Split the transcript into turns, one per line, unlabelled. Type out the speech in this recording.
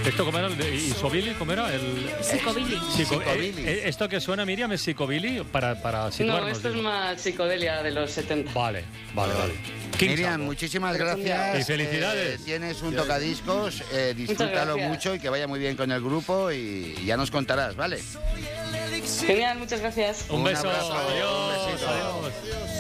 ¿Esto cómo era? ¿Isobili? ¿Cómo era?
Psicobilly.
¿Esto que suena, Miriam, es psicobilly para situarnos?
No, esto es más psicodelia de los 70.
Vale.
Miriam, muchísimas gracias.
Y felicidades.
Tienes un tocadiscos, disfrútalo mucho y que vaya muy bien con el grupo y ya nos contarás, ¿vale?
Genial, muchas gracias.
Un beso.
abrazo,
Adiós.
un besito.
Adiós.